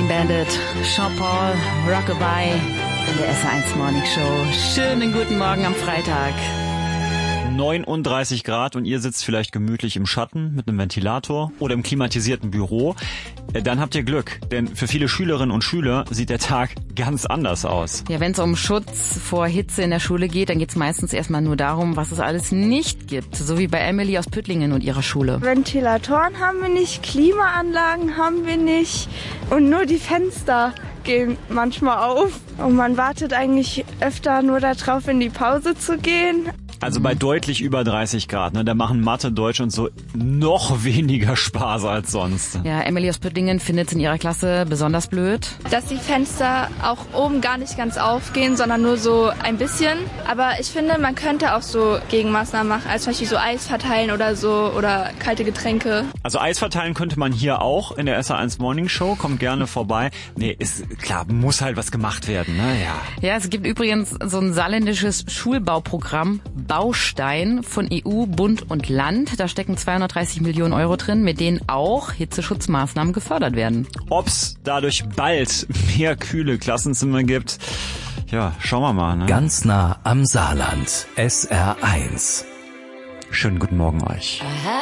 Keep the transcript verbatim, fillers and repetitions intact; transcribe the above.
Clean Bandit, Sean Paul, Rockabye in der S R eins Morning Show. Schönen guten Morgen am Freitag. neununddreißig Grad und ihr sitzt vielleicht gemütlich im Schatten mit einem Ventilator oder im klimatisierten Büro. Dann habt ihr Glück, denn für viele Schülerinnen und Schüler sieht der Tag ganz anders aus. Ja, wenn es um Schutz vor Hitze in der Schule geht, dann geht es meistens erstmal nur darum, was es alles nicht gibt. So wie bei Emily aus Püttlingen und ihrer Schule. Ventilatoren haben wir nicht, Klimaanlagen haben wir nicht und nur die Fenster gehen manchmal auf. Und man wartet eigentlich öfter nur darauf, in die Pause zu gehen. Also bei deutlich über dreißig Grad, ne, da machen Mathe, Deutsch und so noch weniger Spaß als sonst. Ja, Emily aus Püttlingen findet es in ihrer Klasse besonders blöd. Dass die Fenster auch oben gar nicht ganz aufgehen, sondern nur so ein bisschen. Aber ich finde, man könnte auch so Gegenmaßnahmen machen, als zum Beispiel so Eis verteilen oder so oder kalte Getränke. Also Eis verteilen könnte man hier auch in der S R eins Morning Show. Kommt gerne vorbei. Nee, ist klar, muss halt was gemacht werden, ne? Ja. Ja, es gibt übrigens so ein saarländisches Schulbauprogramm, Baustein von E U, Bund und Land. Da stecken zweihundertdreißig Millionen Euro drin, mit denen auch Hitzeschutzmaßnahmen gefördert werden. Ob's dadurch bald mehr kühle Klassenzimmer gibt, ja, schauen wir mal. Ne? Ganz nah am Saarland. S R eins. Schönen guten Morgen euch.